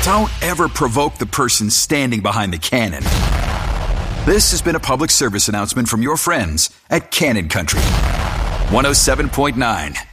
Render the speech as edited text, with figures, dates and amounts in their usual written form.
Don't ever provoke the person standing behind the cannon. This has been a public service announcement from your friends at Cannon Country 107.9